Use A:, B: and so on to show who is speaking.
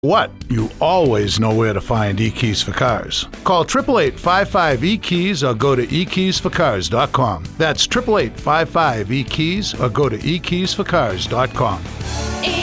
A: What? You always know where to find eKeys for Cars. Call 888-55-EKEYS or go to eKeysforCars.com. That's 888-55-EKEYS or go to eKeysforCars.com.